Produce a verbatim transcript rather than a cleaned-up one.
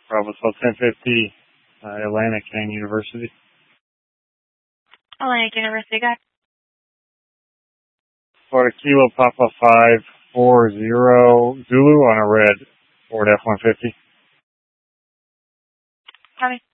Bravo Swell ten fifty, uh, Atlantic and University. Atlantic University, guy. For a Kilo Papa five four zero Zulu on a red Ford F one fifty. Copy.